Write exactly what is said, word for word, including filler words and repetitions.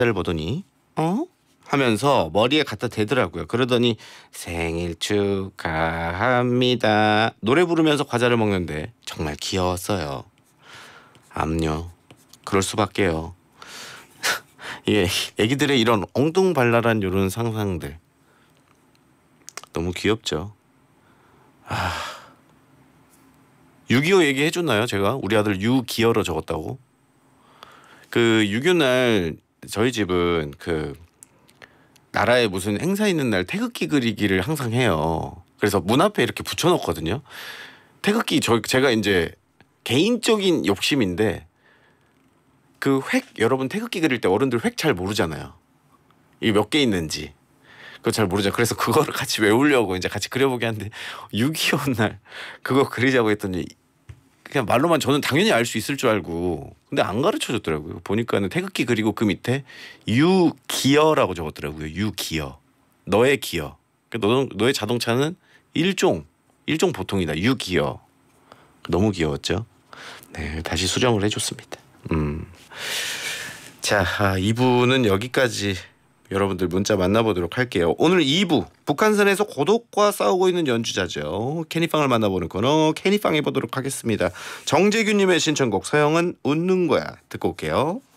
를 보더니 어? 하면서 머리에 갖다 대더라고요. 그러더니 생일 축하합니다. 노래 부르면서 과자를 먹는데 정말 귀여웠어요. 암요. 그럴 수밖에요. 예, 애기들의 이런 엉뚱발랄한 이런 상상들 너무 귀엽죠. 아, 육이오 얘기 해줬나요? 제가 우리 아들 유기어로 적었다고. 그 육이오 날 저희 집은 그 나라에 무슨 행사 있는 날 태극기 그리기를 항상 해요. 그래서 문 앞에 이렇게 붙여놓거든요. 태극기 저 제가 이제 개인적인 욕심인데 그 획 여러분 태극기 그릴 때 어른들 획 잘 모르잖아요. 이게 몇 개 있는지 그거 잘 모르죠. 그래서 그거를 같이 외우려고 이제 같이 그려보게 하는데 육이오 날 그거 그리자고 했더니 그냥 말로만 저는 당연히 알 수 있을 줄 알고 근데 안 가르쳐 줬더라고요. 보니까는 태극기 그리고 그 밑에 유기어라고 적었더라고요. 유기어. 너의 기어. 너, 너의 자동차는 일종 일종 보통이다. 유기어. 너무 귀여웠죠. 네, 다시 수정을 해줬습니다. 음. 자, 아, 이 부는 여기까지 여러분들 문자 만나보도록 할게요. 오늘 이 부 북한산에서 고독과 싸우고 있는 연주자죠. 캐니팡을 만나보는 코너 캐니팡 해보도록 하겠습니다. 정재균님의 신청곡 서영은 웃는 거야 듣고 올게요.